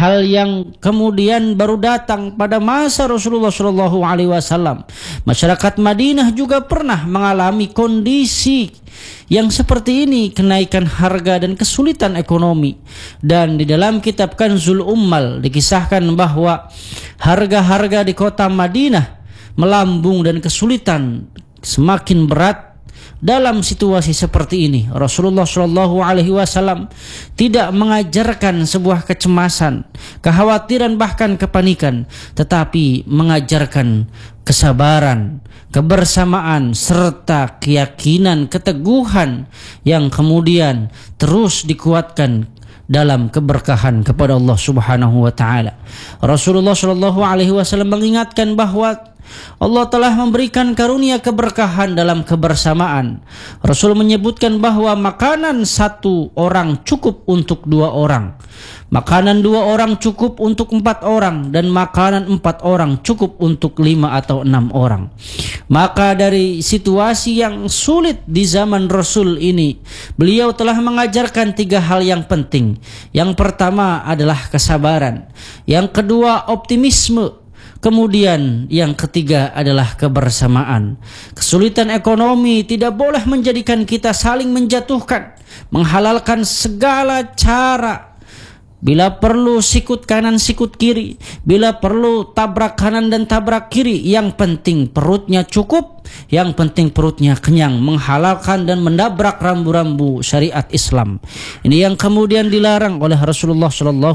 hal yang kemudian baru datang pada masa Rasulullah SAW. Masyarakat Madinah juga pernah mengalami kondisi yang seperti ini, kenaikan harga dan kesulitan ekonomi. Dan di dalam kitab Kanzul Ummal dikisahkan bahwa harga-harga di kota Madinah melambung dan kesulitan semakin berat. Dalam situasi seperti ini, Rasulullah SAW tidak mengajarkan sebuah kecemasan, kekhawatiran, bahkan kepanikan, tetapi mengajarkan kesabaran, kebersamaan, serta keyakinan, keteguhan yang kemudian terus dikuatkan dalam keberkahan kepada Allah Subhanahu wa taala. Rasulullah SAW mengingatkan bahwa Allah telah memberikan karunia keberkahan dalam kebersamaan. Rasul menyebutkan bahwa makanan satu orang cukup untuk 2 orang, makanan 2 orang cukup untuk 4 orang, dan makanan 4 orang cukup untuk 5 atau 6 orang. Maka dari situasi yang sulit di zaman Rasul ini, beliau telah mengajarkan 3 hal yang penting. Yang pertama adalah kesabaran, yang kedua optimisme, kemudian yang ketiga adalah kebersamaan. Kesulitan ekonomi tidak boleh menjadikan kita saling menjatuhkan, menghalalkan segala cara. Bila perlu sikut kanan sikut kiri, bila perlu tabrak kanan dan tabrak kiri, yang penting perutnya cukup, yang penting perutnya kenyang, menghalalkan dan mendabrak rambu-rambu syariat Islam. Ini yang kemudian dilarang oleh Rasulullah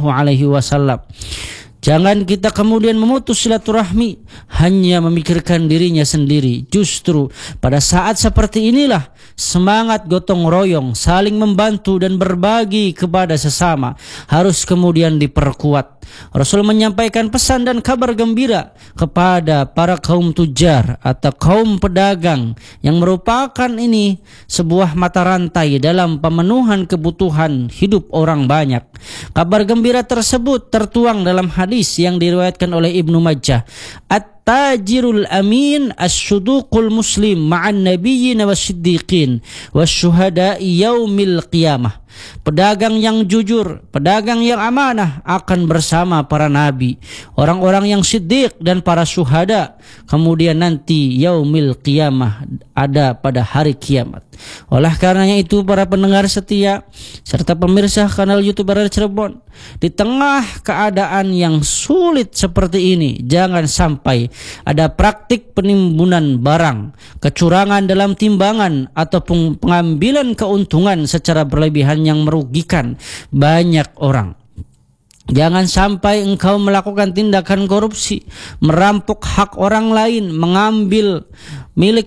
SAW. Jangan kita kemudian memutus silaturahmi hanya memikirkan dirinya sendiri. Justru pada saat seperti inilah semangat gotong royong, saling membantu dan berbagi kepada sesama harus kemudian diperkuat. Rasul menyampaikan pesan dan kabar gembira kepada para kaum tujar atau kaum pedagang yang merupakan ini sebuah mata rantai dalam pemenuhan kebutuhan hidup orang banyak. Kabar gembira tersebut tertuang dalam hadis yang diriwayatkan oleh Ibnu Majah. At-tajirul amin as-suduqul muslim ma'an nabiyyin was-siddiqin wasyuhada'i yaumil qiyamah. Pedagang yang jujur, pedagang yang amanah akan bersama para nabi, orang-orang yang siddiq dan para syuhada. Kemudian nanti yaumil qiyamah, ada pada hari kiamat. Oleh karenanya itu, para pendengar setia serta pemirsa kanal YouTube Radar Cirebon, di tengah keadaan yang sulit seperti ini, jangan sampai ada praktik penimbunan barang, kecurangan dalam timbangan ataupun pengambilan keuntungan secara berlebihan yang merugikan banyak orang. Jangan sampai engkau melakukan tindakan korupsi, merampok hak orang lain, mengambil milik